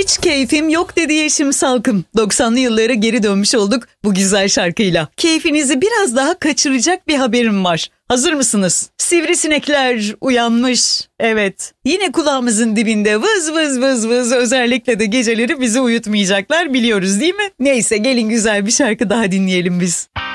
Hiç keyfim yok dedi Yeşim Salkım. 90'lı yıllara geri dönmüş olduk bu güzel şarkıyla. Keyfinizi biraz daha kaçıracak bir haberim var. Hazır mısınız? Sivrisinekler uyanmış. Evet. Yine kulağımızın dibinde vız vız vız vız, özellikle de geceleri bizi uyutmayacaklar, biliyoruz değil mi? Neyse, gelin güzel bir şarkı daha dinleyelim biz.